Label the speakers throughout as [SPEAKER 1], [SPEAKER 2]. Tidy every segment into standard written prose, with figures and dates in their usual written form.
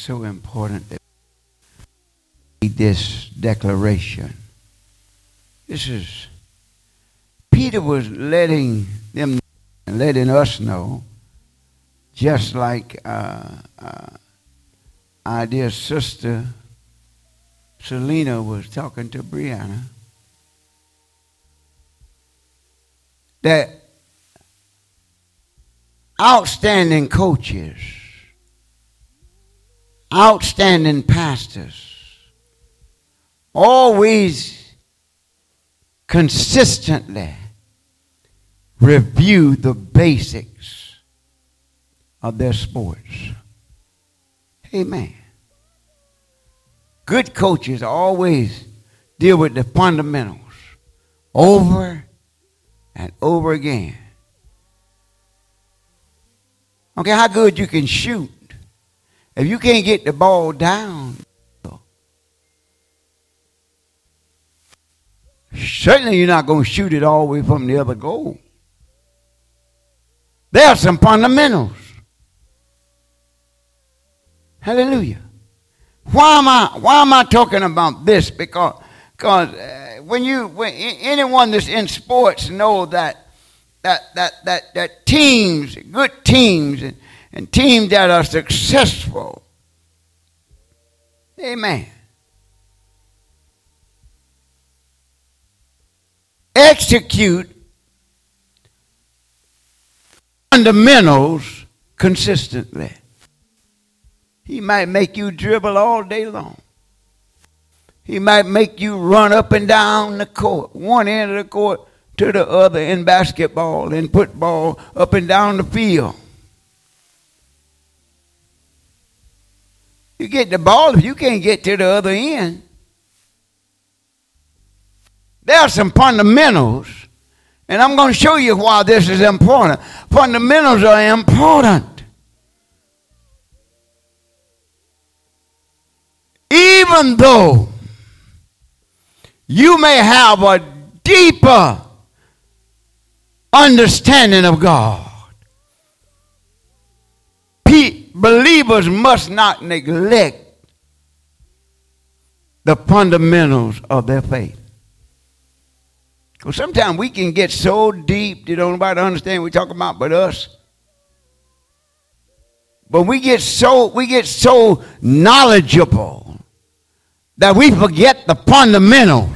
[SPEAKER 1] so important that we read this declaration. This is, Peter was letting them and letting us know, just like our dear sister Selena was talking to Brianna, that outstanding coaches, outstanding pastors, always consistently review the basics of their sports. Amen. Good coaches always deal with the fundamentals over and over again. Okay, how good you can shoot. If you can't get the ball down, certainly you're not going to shoot it all the way from the other goal. There are some fundamentals. Hallelujah. Why am I talking about this? Because when anyone that's in sports know that teams, good teams, and teams that are successful, amen, execute fundamentals consistently. He might make you dribble all day long. He might make you run up and down the court, one end of the court to the other in basketball and football, up and down the field. You get the ball if you can't get to the other end. There are some fundamentals, and I'm going to show you why this is important. Fundamentals are important. Even though you may have a deeper understanding of God, believers must not neglect the fundamentals of their faith. Because sometimes we can get so deep that nobody understand what we're talking about but us. But we get so knowledgeable that we forget the fundamentals.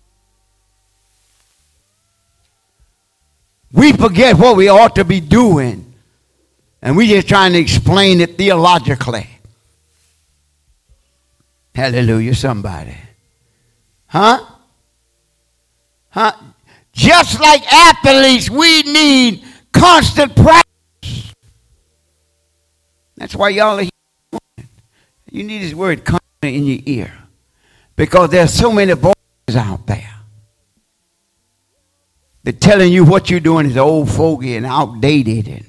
[SPEAKER 1] We forget what we ought to be doing, and we just trying to explain it theologically. Hallelujah, somebody. Huh? Just like athletes, we need constant practice. That's why y'all are here. You need this word constant in your ear. Because there's so many voices out there. They're telling you what you're doing is old fogey and outdated. And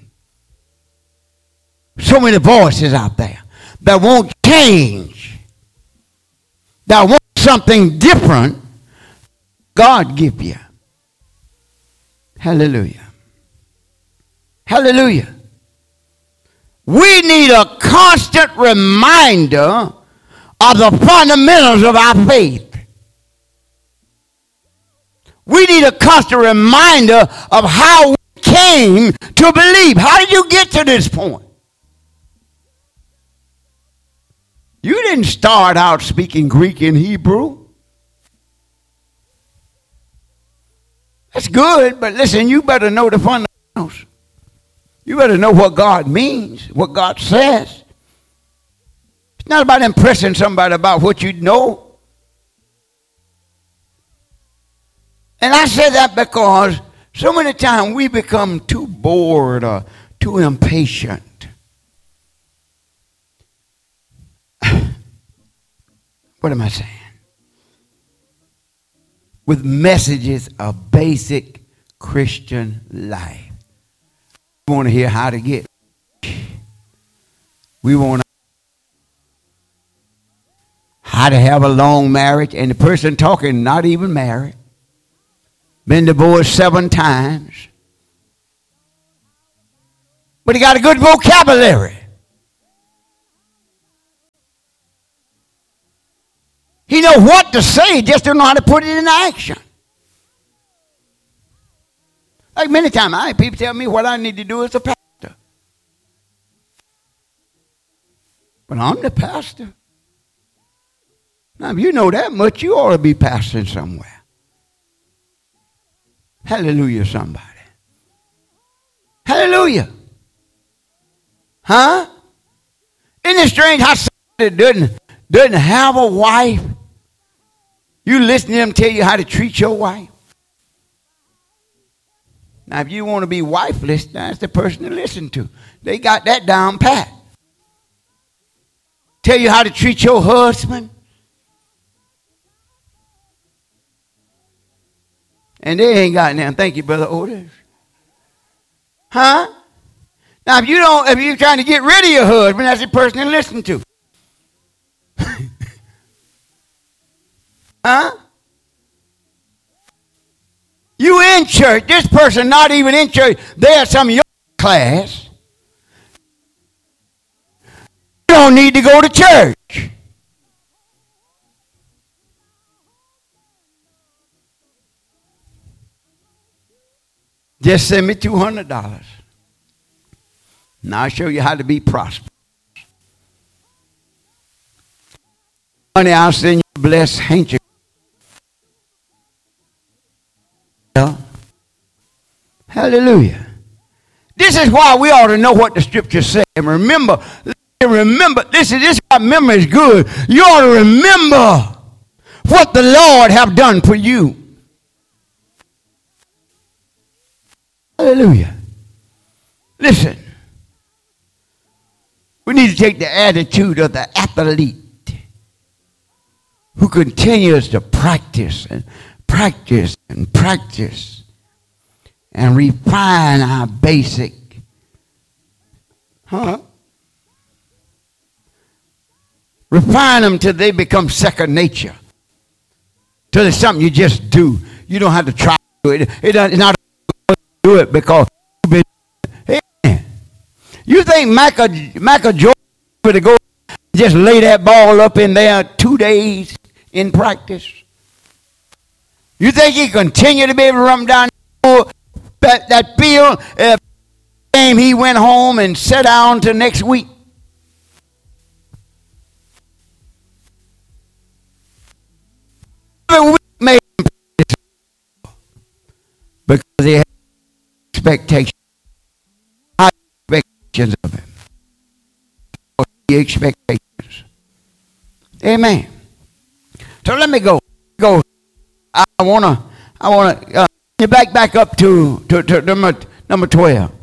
[SPEAKER 1] so many voices out there that won't change. That want something different. God give you. Hallelujah. Hallelujah. We need a constant reminder of the fundamentals of our faith. We need a constant reminder of how we came to believe. How did you get to this point? You didn't start out speaking Greek and Hebrew. That's good, but listen, you better know the fundamentals. You better know what God means, what God says. It's not about impressing somebody about what you know. And I say that because so many times we become too bored or too impatient. What am I saying? With messages of basic Christian life. We want to hear how to get. We want how to have a long marriage, and the person talking not even married. Been divorced 7 times. But he got a good vocabulary. We know what to say, just don't know how to put it into action. Like many times, people tell me what I need to do as a pastor. But I'm the pastor. Now, if you know that much, you ought to be pastoring somewhere. Hallelujah, somebody. Hallelujah. Huh? Isn't it strange how somebody doesn't have a wife? You listen to them tell you how to treat your wife. Now, if you want to be wifeless, that's the person to listen to. They got that down pat. Tell you how to treat your husband. And they ain't got nothing. Thank you, Brother Otis. Huh? Now, if you're trying to get rid of your husband, that's the person to listen to. Huh? You in church. This person not even in church. They are some of your class. You don't need to go to church. Just send me $200. And I'll show you how to be prosperous. Money, I'll send you a blessed handkerchief. Hallelujah. This is why we ought to know what the scriptures say. And remember, this is why memory is good. You ought to remember what the Lord have done for you. Hallelujah. Listen. We need to take the attitude of the athlete who continues to practice and practice and practice and refine our basic. Refine them till they become second nature. Till it's something you just do. You don't have to try to do it. It's not do it because you've been. Hey, you think Michael Jordan would go just lay that ball up in there 2 days in practice? You think he continue to be able to run down that field? Game he went home and sat down till next week. Every week made him practice because he had expectations. High expectations of him. Expectations. Amen. So let me go. I wanna you back up to number 12.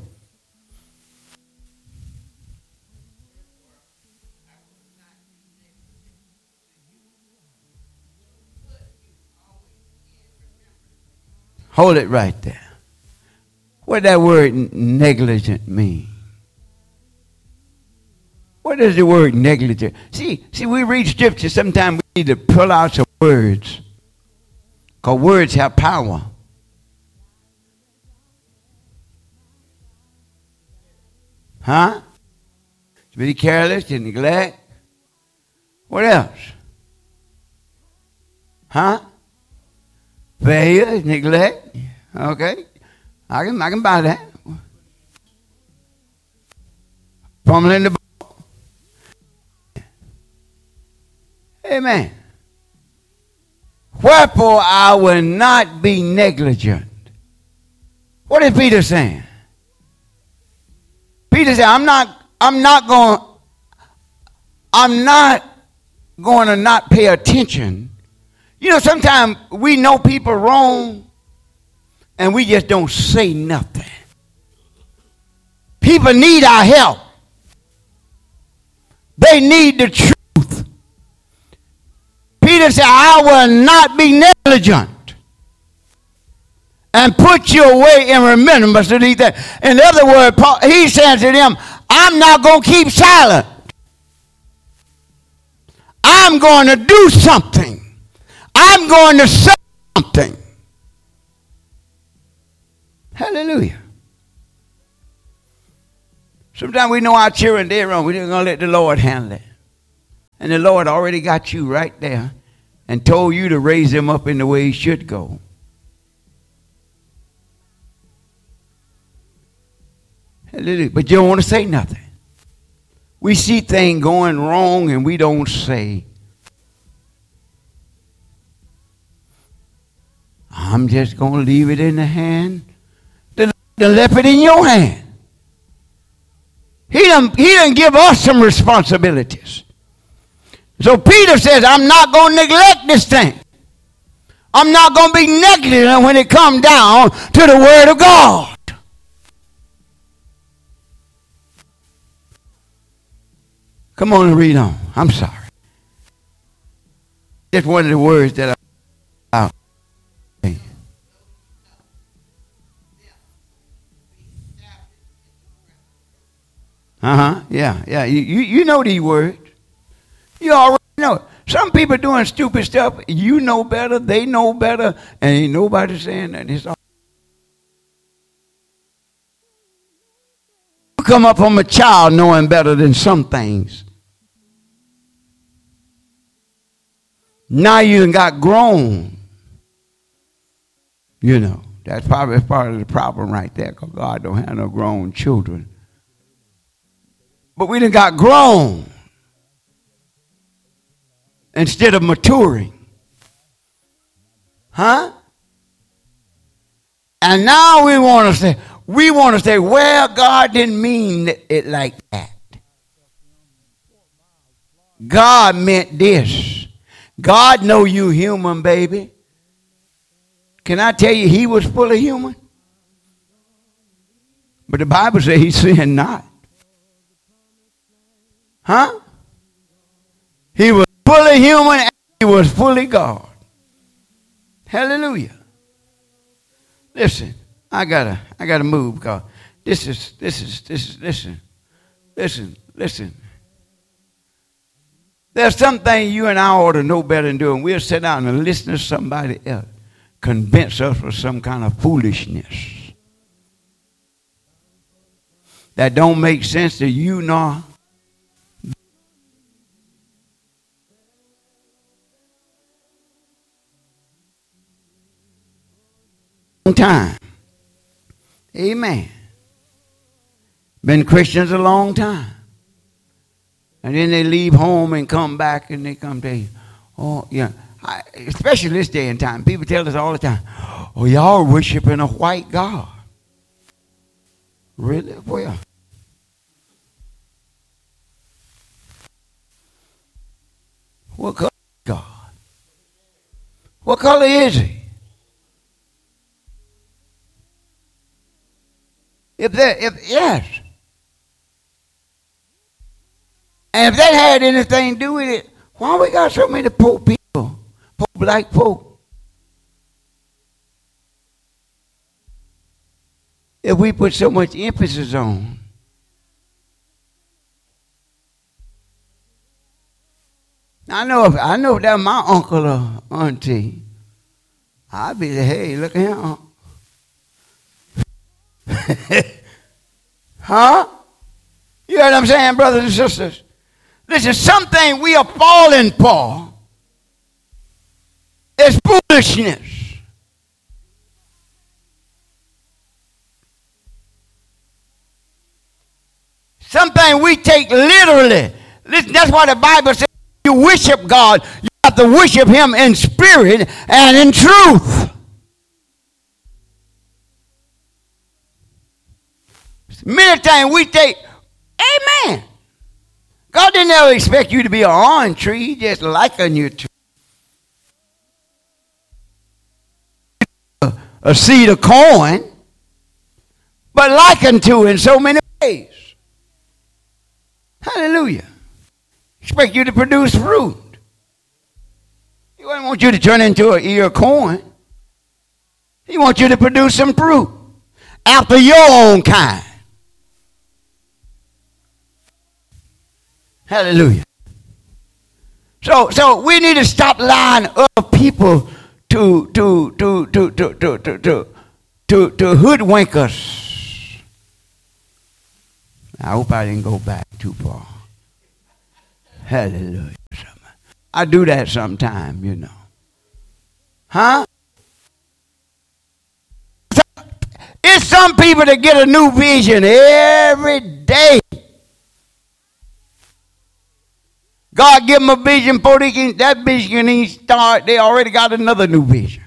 [SPEAKER 1] Hold it right there. What does that word negligent mean? What does the word negligent? See, we read scripture, sometimes we need to pull out some words. Because words have power. Huh? To be careless, to neglect. What else? Huh? Failure, neglect. Okay. I can buy that. Fumbling the ball. Amen. Wherefore I will not be negligent. What is Peter saying? Peter said, I'm not going to not pay attention. You know, sometimes we know people wrong and we just don't say nothing. People need our help. They need the truth. Peter said, I will not be negligent and put you away in remembrance of these things. In other words, he said to them, I'm not going to keep silent. I'm going to do something. I'm going to say something. Hallelujah. Sometimes we know our children, they're wrong. We're just going to let the Lord handle it. And the Lord already got you right there and told you to raise him up in the way he should go. Hallelujah. But you don't want to say nothing. We see things going wrong and we don't say. I'm just going to leave it in the hand. The left it in your hand. He done give us some responsibilities. So Peter says, I'm not going to neglect this thing. I'm not going to be negligent when it comes down to the word of God. Come on and read on. I'm sorry. Just one of the words that I Yeah. You know these words. You already know it. Some people doing stupid stuff. You know better. They know better. And ain't nobody saying that. It's all. You come up from a child knowing better than some things. Now you done got grown. You know. That's probably part of the problem right there. Because God don't have no grown children. But we done got grown instead of maturing. Huh? And now we want to say, well, God didn't mean it like that. God meant this. God know you human, baby. Can I tell you, he was full of human? But the Bible says he sinned not. Huh? He was fully human and he was fully God. Hallelujah. Listen, I gotta move because listen. There's something you and I ought to know better than doing. We'll sit down and listen to somebody else convince us of some kind of foolishness that don't make sense to you nor time. Amen. Been Christians a long time. And then they leave home and come back and they come to you. Oh, yeah. Especially this day and time. People tell us all the time, oh, y'all worshiping a white God. Really? Well. What color is God? What color is he? Yes. And if that had anything to do with it, why we got so many poor people, poor black folk? If we put so much emphasis on. I know if that was my uncle or auntie, I'd be like, hey, look at him. Huh? You know what I'm saying, brothers and sisters? This is something we are falling for. It's foolishness. Something we take literally. Listen, that's why the Bible says you worship God, you have to worship him in spirit and in truth. Many times we take, amen. God didn't ever expect you to be an orange tree. He just likened you to a seed of corn, but likened to in so many ways. Hallelujah. Expect you to produce fruit. He doesn't want you to turn into an ear of corn. He wants you to produce some fruit after your own kind. Hallelujah. So we need to stop lying other people to hoodwink us. I hope I didn't go back too far. Hallelujah. I do that sometime, you know. Huh? It's some people that get a new vision every day. God give them a vision before that vision can even start. They already got another new vision.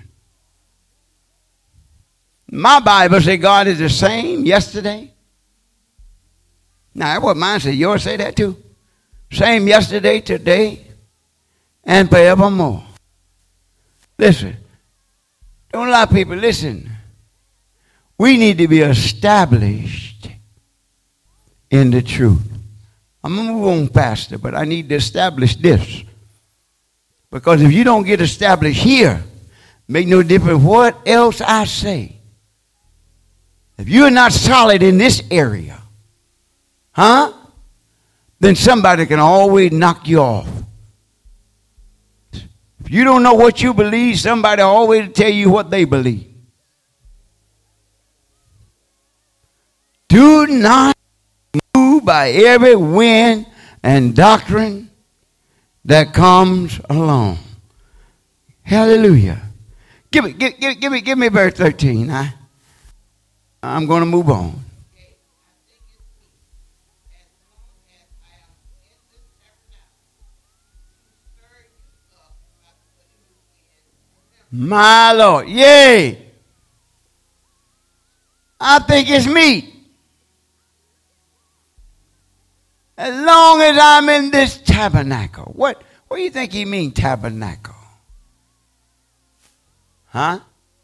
[SPEAKER 1] My Bible says God is the same yesterday. Now, that's what mine says. Yours say that too? Same yesterday, today, and forevermore. Listen. Don't lie, people. Listen. We need to be established in the truth. I'm going to move on faster, but I need to establish this. Because if you don't get established here, make no difference what else I say. If you're not solid in this area, then somebody can always knock you off. If you don't know what you believe, somebody always tell you what they believe. Do not move by every wind and doctrine that comes along. Hallelujah. Give me verse 13. I'm going to move on. My Lord. Yay. I think it's me. As long as I'm in this tabernacle. What do you think he mean, tabernacle? Huh?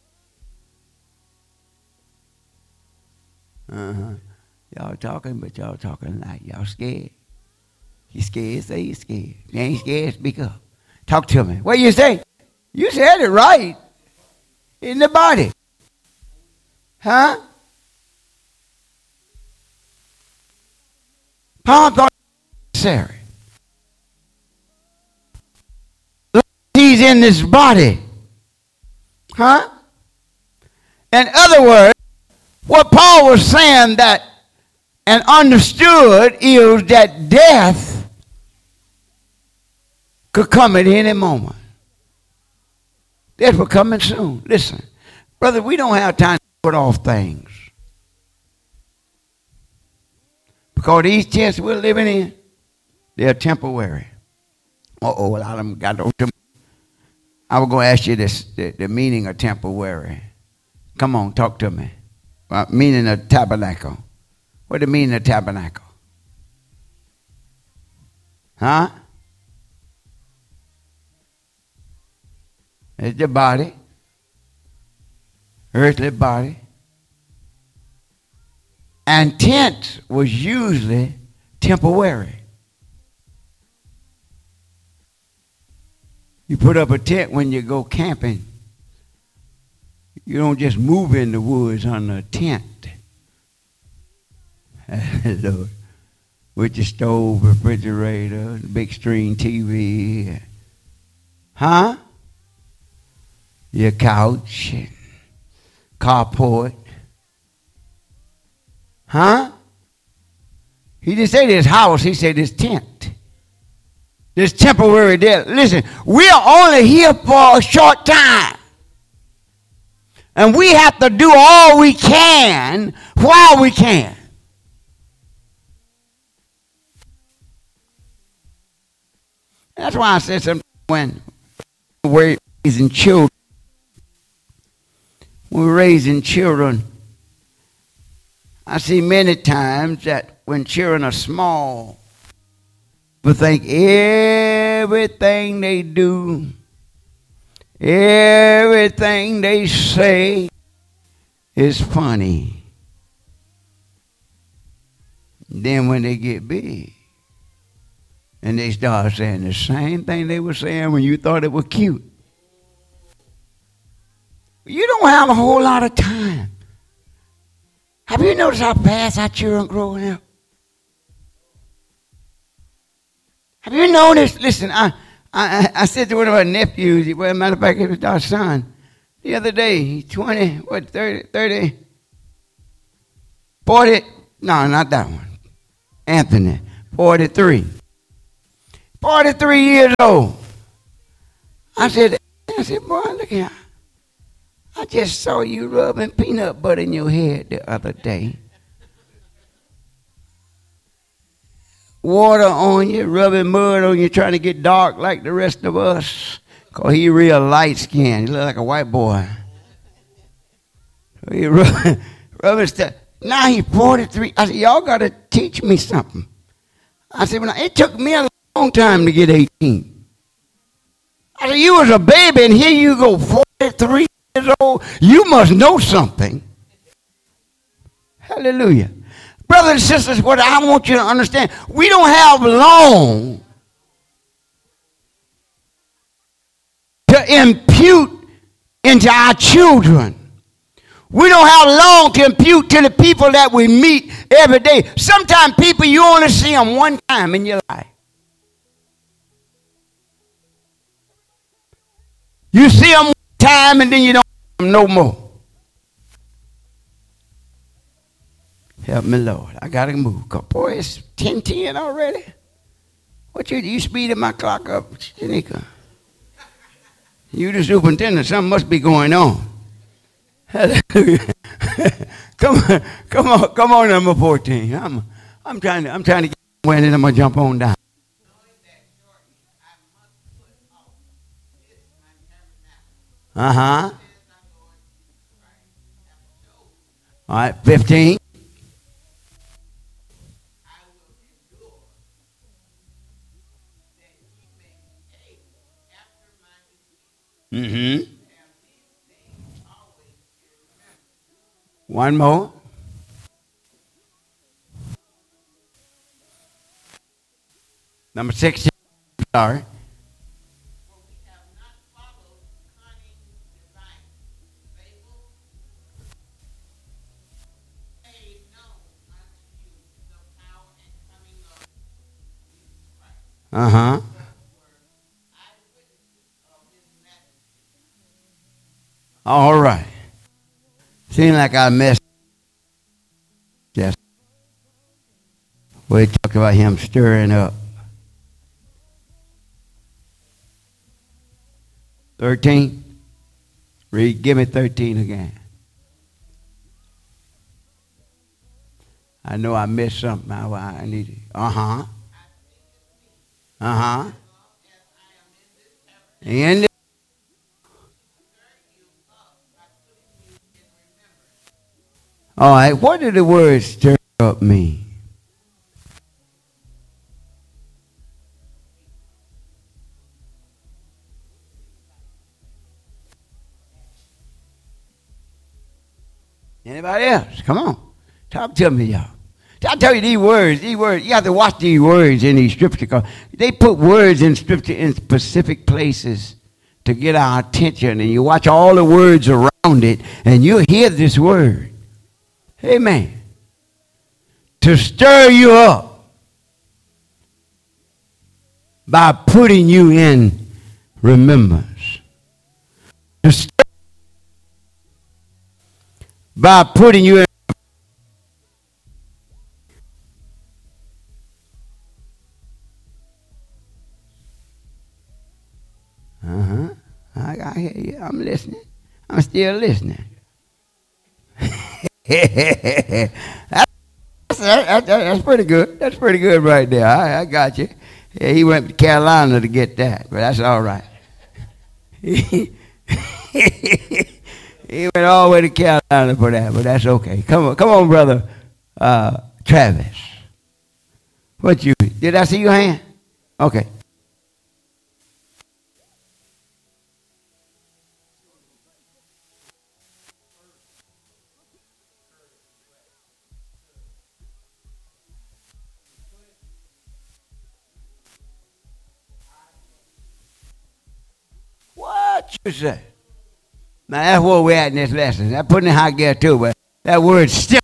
[SPEAKER 1] Y'all talking, but y'all talking like y'all scared. You scared, say you scared. If you ain't scared, speak up. Talk to me. What you say? You said it right. In the body. Huh? Paul thought it was necessary. He's in this body. Huh? In other words, what Paul was saying that and understood is that death could come at any moment. Death will come soon. Listen, brother, we don't have time to put off things. Because these tents we're living in, they're temporary. A lot of them got those. I was going to ask you this, the meaning of temporary. Come on, talk to me. Meaning of tabernacle. What the meaning of tabernacle? Huh? It's the body. Earthly body. And tent was usually temporary. You put up a tent when you go camping. You don't just move in the woods on a tent. Lord. With your stove, refrigerator, big screen TV. Huh? Your couch, carport. Huh? He didn't say this house, he said this tent. This temporary death. Listen, we are only here for a short time. And we have to do all we can while we can. That's why I said something when we're raising children. When we're raising children, I see many times that when children are small, people think everything they do, everything they say is funny. Then when they get big, and they start saying the same thing they were saying when you thought it was cute. You don't have a whole lot of time. Have you noticed how fast our children growing up? Have you noticed? Listen, I said to one of our nephews, well, matter of fact, it was our son, the other day, he's 20, 30, 40, no, not that one. Anthony, 43. 43 years old. I said, boy, look here. I just saw you rubbing peanut butter in your head the other day. Water on you, rubbing mud on you, trying to get dark like the rest of us. Because he real light skinned. He look like a white boy. He rubbing stuff. Now he's 43. I said, y'all got to teach me something. I said, well, it took me a long time to get 18. I said, you was a baby and here you go, 43 years old. You must know something. Hallelujah. Brothers and sisters, what I want you to understand, we don't have long to impute into our children. We don't have long to impute to the people that we meet every day. Sometimes people, you only see them one time in your life. You see them one time and then you don't see them no more. Help me, Lord. I got to move. Boy, it's 10:10 already. What you speeding my clock up, Janika? You the superintendent. Something must be going on. Hallelujah. Come on, number 14. I'm trying to get somewhere and then I'm gonna jump on down. Uh-huh. All right, 15. Mm-hmm. One more. Number 16. Sorry. Uh-huh. All right. Seems like I messed. Yes. We talked about him stirring up. 13. Read, give me 13 again. I know I missed something. I need it. Uh-huh. Uh-huh. And all right, what do the words stir up mean? Anybody else? Come on. Talk to me, y'all. I tell you these words, you have to watch these words in these scripture because they put words in scripture in specific places to get our attention, and you watch all the words around it and you hear this word. Amen. To stir you up by putting you in remembrance. To stir by putting you in. Uh-huh. I hear you. I'm listening. I'm still listening. That's pretty good. That's pretty good right there. I got you. Yeah, he went to Carolina to get that, but that's all right. He went all the way to Carolina for that, but that's okay. Come on, brother Travis. What you? Did I see your hand? Okay. What you say? Now that's where we're at in this lesson. I'm putting it high gear too, but that word still.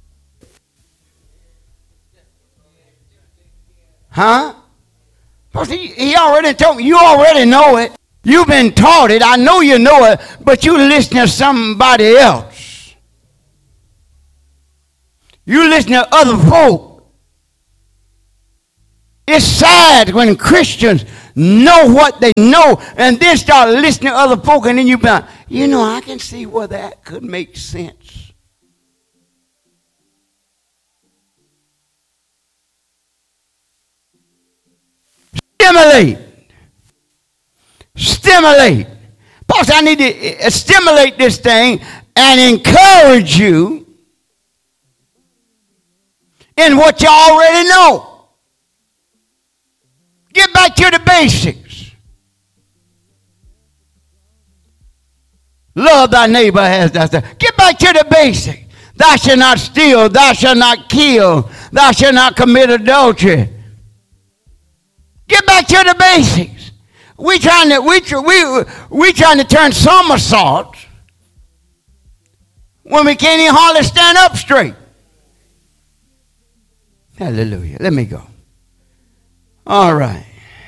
[SPEAKER 1] Huh? Because he already told me. You already know it. You've been taught it. I know you know it, but you listen to somebody else. You listen to other folk. It's sad when Christians know what they know, and then start listening to other folk, and then you be like, you know, I can see where that could make sense. Stimulate. Boss, I need to stimulate this thing and encourage you in what you already know. Get back to the basics. Love thy neighbor as thyself. Get back to the basics. Thou shalt not steal. Thou shalt not kill. Thou shalt not commit adultery. Get back to the basics. We trying to turn somersaults when we can't even hardly stand up straight. Hallelujah. Let me go. All right.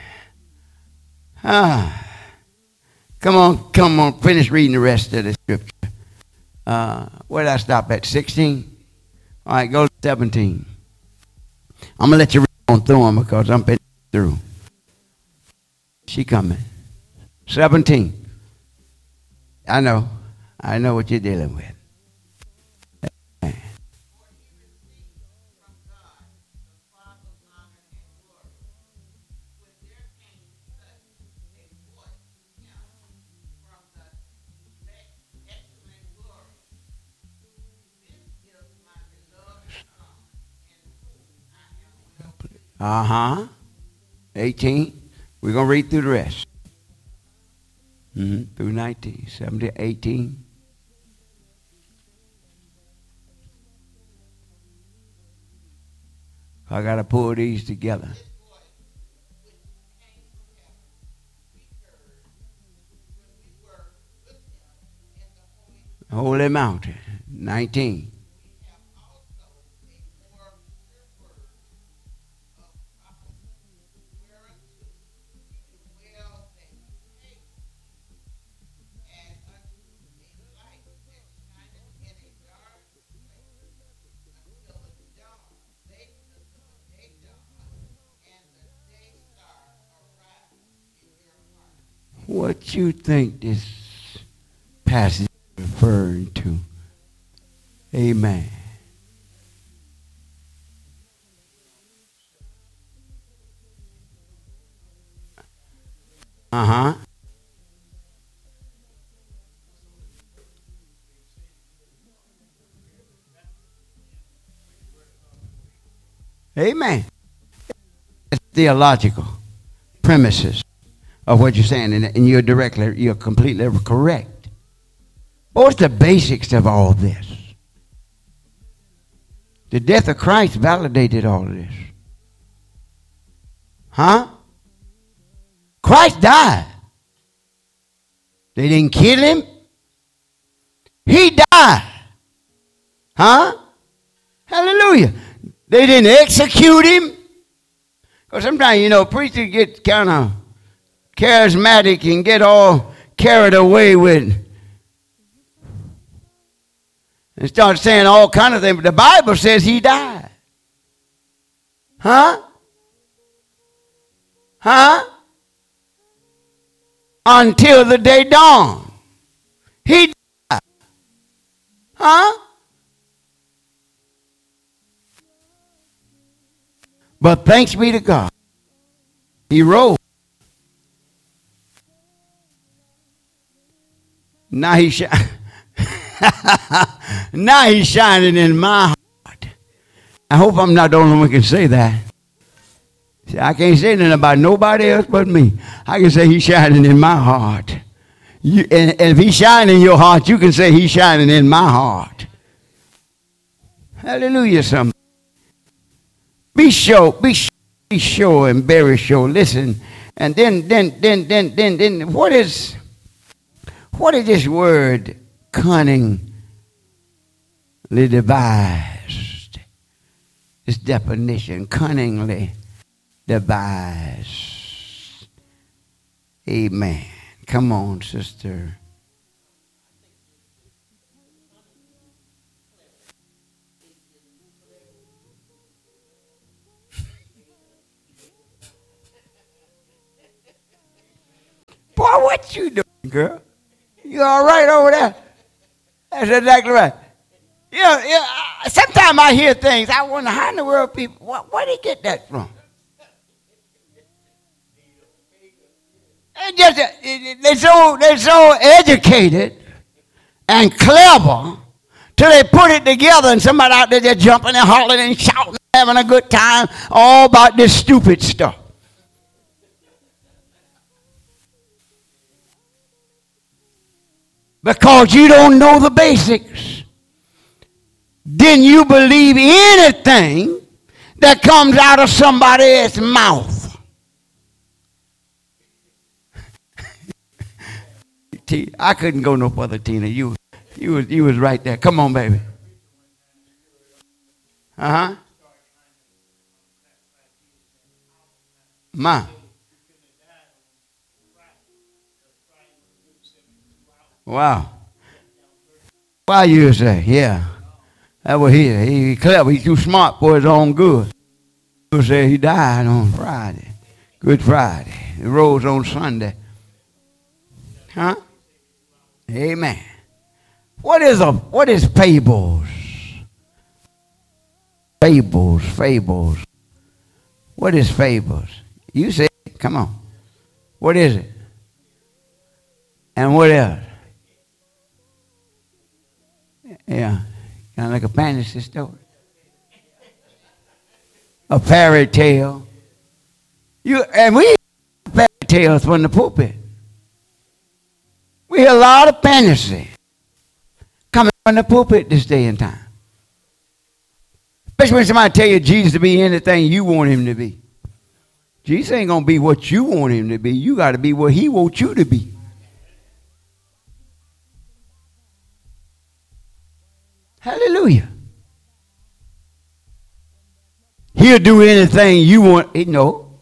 [SPEAKER 1] Come on. Finish reading the rest of the scripture. Where did I stop at? 16? All right, go to 17. I'm going to let you read on through them because I'm through. She coming. 17. I know what you're dealing with. Uh-huh. 18. We're going to read through the rest. Through 19, 17, 18. I got to pull these together. Holy mountain. 19. What you think this passage is referring to? Amen. Uh-huh. Amen. It's theological premises of what you're saying, and you're completely correct. What's the basics of all this? The death of Christ validated all of this. Huh? Christ died. They didn't kill him. He died. Huh? Hallelujah. They didn't execute him. Because sometimes, preachers get kind of charismatic and get all carried away with and start saying all kind of things. But the Bible says he died. Huh? Huh? Until the day dawned. He died. Huh? But thanks be to God. He rose. Now he's shining in my heart. I hope I'm not the only one who can say that. See, I can't say nothing about nobody else but me. I can say he's shining in my heart. And if he's shining in your heart, you can say he's shining in my heart. Hallelujah, somebody. Be sure and very sure. Listen, and then what is this word cunningly devised? This definition, cunningly devised. Amen. Come on, sister. what you doing, girl? You all right over there? That's exactly right. Sometimes I hear things. I wonder how in the world people, where they get that from? They're so educated and clever till they put it together and somebody out there just jumping and hollering and shouting and having a good time all about this stupid stuff. Because you don't know the basics. Then you believe anything that comes out of somebody's mouth. I couldn't go no further, Tina. You was right there. Come on, baby. Uh-huh. Ma. Wow. Why you say? Yeah. That was he clever. He's too smart for his own good. You say he died on Friday. Good Friday. He rose on Sunday. Huh? Amen. What is fables? Fables. What is fables? You say it. Come on. What is it? And what else? Yeah. Kind of like a fantasy story. A fairy tale. And we hear fairy tales from the pulpit. We hear a lot of fantasy coming from the pulpit this day and time. Especially when somebody tell you Jesus to be anything you want him to be. Jesus ain't going to be what you want him to be. You got to be what he wants you to be. Hallelujah. He'll do anything you want. No.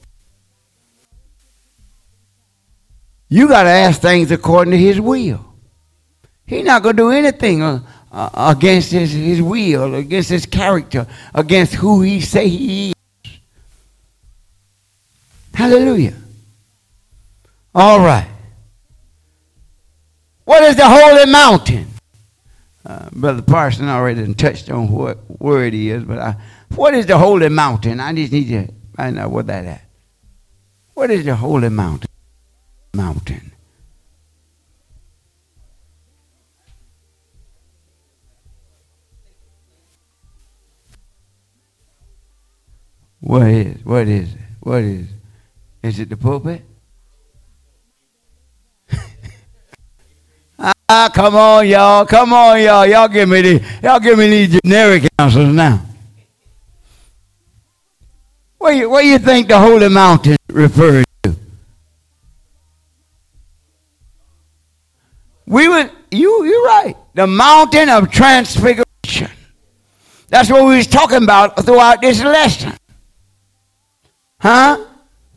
[SPEAKER 1] You got to ask things according to his will. He's not going to do anything against his will, against his character, against who he say he is. Hallelujah. All right. What is the holy mountain? Brother Parson already touched on what word it is, but what is the holy mountain? I just need to find out what that is. What is the holy mountain? Mountain. What is it? What is it? Is it the pulpit? Come on, y'all. Come on, y'all. Y'all give me these generic answers now. Where you think the holy mountain refers to? You're right. The mountain of transfiguration. That's what we was talking about throughout this lesson. Huh?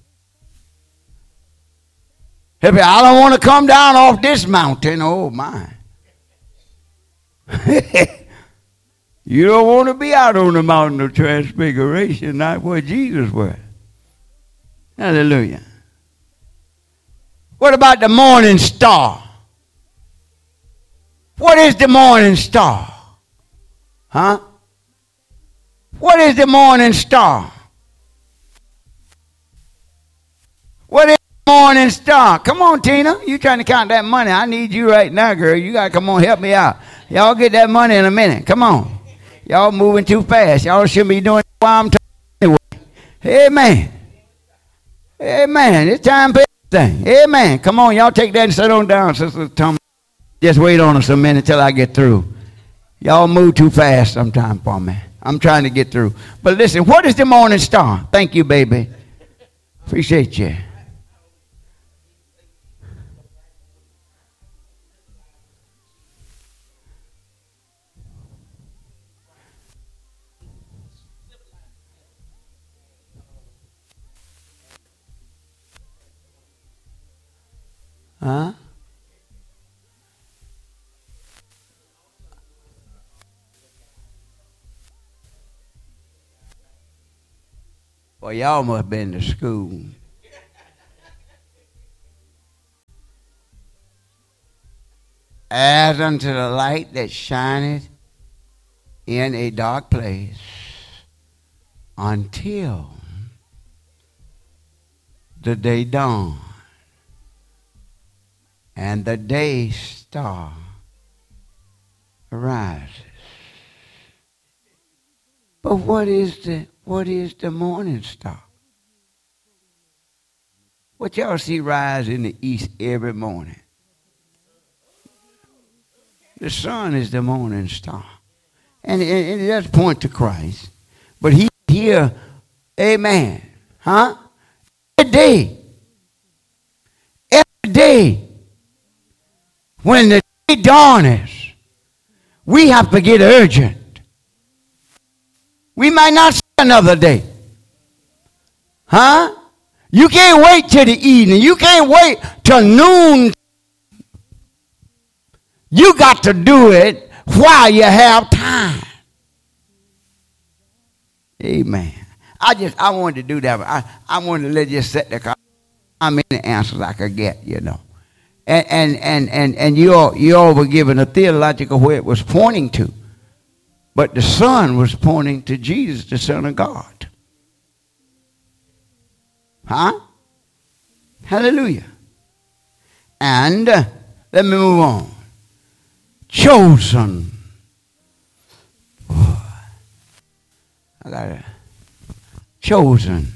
[SPEAKER 1] I don't want to come down off this mountain. Oh, my. You don't want to be out on the mountain of transfiguration, not where Jesus was. Hallelujah. What about the morning star? What is the morning star? Huh? What is the morning star? What is the morning star? Come on, Tina. You trying to count that money. I need you right now, girl. You got to come on, help me out. Y'all get that money in a minute. Come on. Y'all moving too fast. Y'all shouldn't be doing it while I'm talking anyway. Amen. Amen. It's time for everything. Amen. Come on, y'all take that and sit on down, Sister Thomas. Just wait on us a minute till I get through. Y'all move too fast sometime for me. I'm trying to get through. But listen, what is the morning star? Thank you, baby. Appreciate you. Huh? Well, y'all must have been to school. as unto the light that shineth in a dark place, until the day dawn and the day star arises. But what is the morning star? What y'all see rise in the east every morning? The sun is the morning star. And it does point to Christ. But he's here, amen. Huh? Every day, when the day dawns, we have to get urgent. We might not see another day. Huh? You can't wait till the evening. You can't wait till noon. You got to do it while you have time. Amen. I wanted to do that. But I wanted to let you set there. How many answers I could get, you know. And you all were given a theological where it was pointing to. But the Son was pointing to Jesus, the Son of God. Huh? Hallelujah. And let me move on. Chosen. I got it. Chosen.